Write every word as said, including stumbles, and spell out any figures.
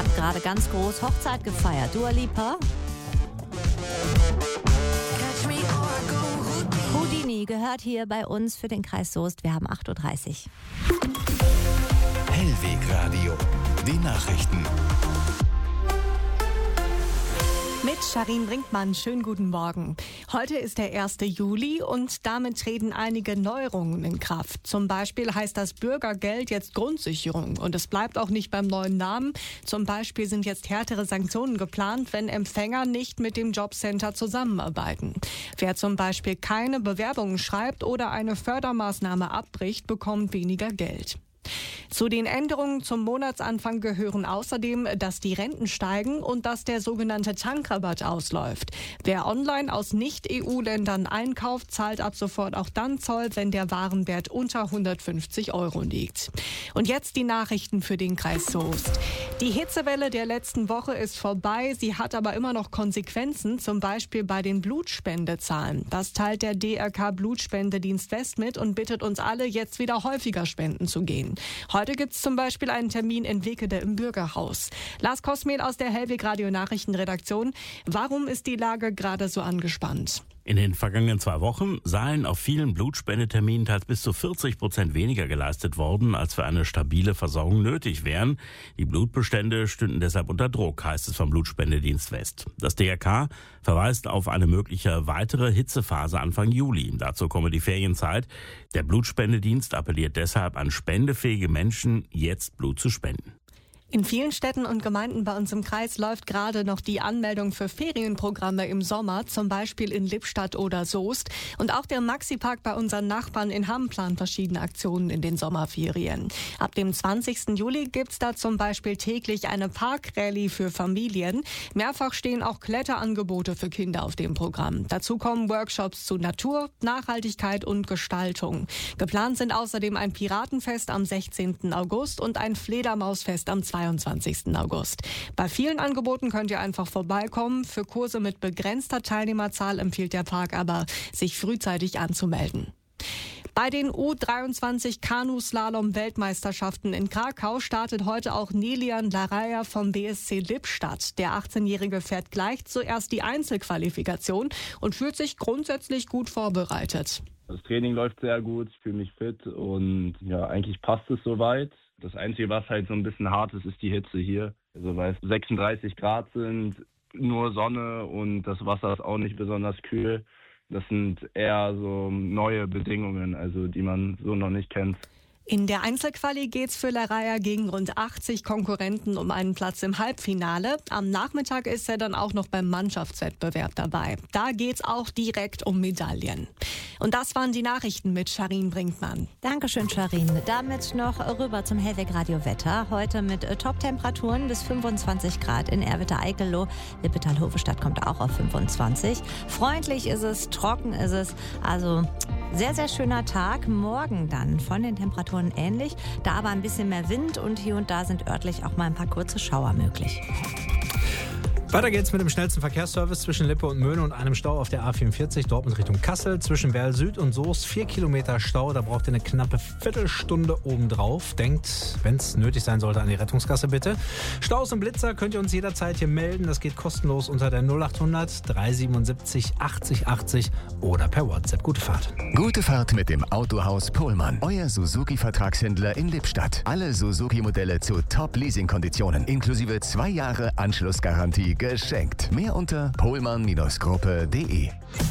hat gerade ganz groß Hochzeit gefeiert. Dua Lipa. Houdini gehört hier bei uns für den Kreis Soest. Wir haben acht Uhr dreißig. Hellweg Radio, die Nachrichten. Mit Charin Brinkmann, schönen guten Morgen. Heute ist der erste Juli und damit treten einige Neuerungen in Kraft. Zum Beispiel heißt das Bürgergeld jetzt Grundsicherung und es bleibt auch nicht beim neuen Namen. Zum Beispiel sind jetzt härtere Sanktionen geplant, wenn Empfänger nicht mit dem Jobcenter zusammenarbeiten. Wer zum Beispiel keine Bewerbungen schreibt oder eine Fördermaßnahme abbricht, bekommt weniger Geld. Zu den Änderungen zum Monatsanfang gehören außerdem, dass die Renten steigen und dass der sogenannte Tankrabatt ausläuft. Wer online aus Nicht-E U-Ländern einkauft, zahlt ab sofort auch dann Zoll, wenn der Warenwert unter hundertfünfzig Euro liegt. Und jetzt die Nachrichten für den Kreis Soest. Die Hitzewelle der letzten Woche ist vorbei, sie hat aber immer noch Konsequenzen, zum Beispiel bei den Blutspendezahlen. Das teilt der D R K Blutspendedienst West mit und bittet uns alle, jetzt wieder häufiger spenden zu gehen. Heute gibt es zum Beispiel einen Termin in Wekede im Bürgerhaus. Lars Kosmehl aus der Hellweg Radio Nachrichtenredaktion. Warum ist die Lage gerade so angespannt? In den vergangenen zwei Wochen seien auf vielen Blutspendeterminen teils bis zu vierzig Prozent weniger geleistet worden, als für eine stabile Versorgung nötig wären. Die Blutbestände stünden deshalb unter Druck, heißt es vom Blutspendedienst West. Das D R K verweist auf eine mögliche weitere Hitzephase Anfang Juli. Dazu komme die Ferienzeit. Der Blutspendedienst appelliert deshalb an spendefähige Menschen, jetzt Blut zu spenden. In vielen Städten und Gemeinden bei uns im Kreis läuft gerade noch die Anmeldung für Ferienprogramme im Sommer, zum Beispiel in Lippstadt oder Soest. Und auch der Maxi-Park bei unseren Nachbarn in Hamm plant verschiedene Aktionen in den Sommerferien. Ab dem zwanzigsten Juli gibt's da zum Beispiel täglich eine Parkrallye für Familien. Mehrfach stehen auch Kletterangebote für Kinder auf dem Programm. Dazu kommen Workshops zu Natur, Nachhaltigkeit und Gestaltung. Geplant sind außerdem ein Piratenfest am sechzehnten August und ein Fledermausfest am zweiundzwanzigsten August. Bei vielen Angeboten könnt ihr einfach vorbeikommen. Für Kurse mit begrenzter Teilnehmerzahl empfiehlt der Park aber, sich frühzeitig anzumelden. Bei den U dreiundzwanzig Kanuslalom-Weltmeisterschaften in Krakau startet heute auch Nelian Laraya vom B S C Lippstadt. Der achtzehnjährige fährt gleich zuerst die Einzelqualifikation und fühlt sich grundsätzlich gut vorbereitet. Das Training läuft sehr gut, ich fühle mich fit und ja, eigentlich passt es soweit. Das Einzige, was halt so ein bisschen hart ist, ist die Hitze hier. Also weil es sechsunddreißig Grad sind, nur Sonne und das Wasser ist auch nicht besonders kühl. Das sind eher so neue Bedingungen, also die man so noch nicht kennt. In der Einzelquali geht's für Laraya gegen rund achtzig Konkurrenten um einen Platz im Halbfinale. Am Nachmittag ist er dann auch noch beim Mannschaftswettbewerb dabei. Da geht's auch direkt um Medaillen. Und das waren die Nachrichten mit Charin Brinkmann. Dankeschön, Charin. Damit noch rüber zum Hellweg Radio Wetter. Heute mit Top-Temperaturen bis fünfundzwanzig Grad in Erwitte-Eikeloh. Lippetal-Hovestadt kommt auch auf fünfundzwanzig. Freundlich ist es, trocken ist es. Also sehr, sehr schöner Tag. Morgen dann von den Temperaturen ähnlich. Da aber ein bisschen mehr Wind und hier und da sind örtlich auch mal ein paar kurze Schauer möglich. Weiter geht's mit dem schnellsten Verkehrsservice zwischen Lippe und Möhne und einem Stau auf der A vierundvierzig, Dortmund Richtung Kassel. Zwischen Werl Süd und Soest vier Kilometer Stau, da braucht ihr eine knappe Viertelstunde obendrauf. Denkt, wenn es nötig sein sollte, an die Rettungskasse bitte. Staus und Blitzer könnt ihr uns jederzeit hier melden. Das geht kostenlos unter der null achthundert dreihundertsiebenundsiebzig achtzig achtzig oder per WhatsApp. Gute Fahrt. Gute Fahrt mit dem Autohaus Pohlmann. Euer Suzuki-Vertragshändler in Lippstadt. Alle Suzuki-Modelle zu Top-Leasing-Konditionen. Inklusive zwei Jahre Anschlussgarantie geschenkt. Mehr unter pohlmann Gruppe punkt de.